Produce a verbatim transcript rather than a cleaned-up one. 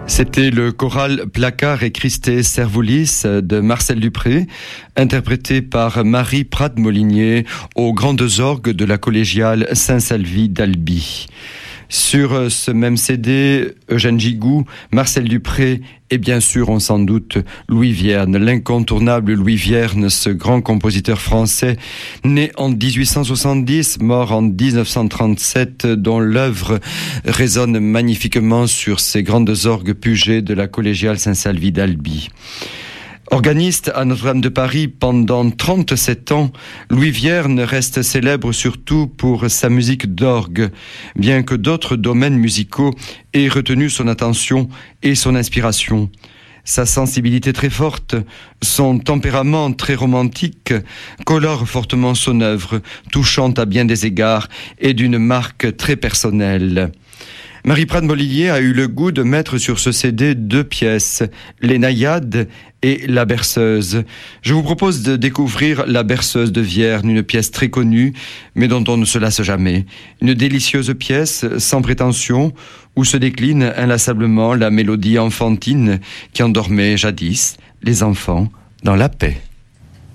C'était le choral Placard et Christe Servoulis de Marcel Dupré, interprété par Marie Prat-Molinier aux grandes orgues de la collégiale Saint-Salvi d'Albi. Sur ce même C D, Eugène Gigou, Marcel Dupré et bien sûr, on s'en doute, Louis Vierne, l'incontournable Louis Vierne, ce grand compositeur français, né en dix-huit cent soixante-dix, mort en dix-neuf cent trente-sept, dont l'œuvre résonne magnifiquement sur ces grandes orgues pugées de la collégiale Saint-Salvi d'Albi. Organiste à Notre-Dame de Paris pendant trente-sept ans, Louis Vierne reste célèbre surtout pour sa musique d'orgue, bien que d'autres domaines musicaux aient retenu son attention et son inspiration. Sa sensibilité très forte, son tempérament très romantique colorent fortement son œuvre, touchant à bien des égards et d'une marque très personnelle. Marie Prat-Molinier a eu le goût de mettre sur ce C D deux pièces, Les Naïades et La Berceuse. Je vous propose de découvrir La Berceuse de Vierne, une pièce très connue, mais dont on ne se lasse jamais. Une délicieuse pièce, sans prétention, où se décline inlassablement la mélodie enfantine qui endormait jadis les enfants dans la paix.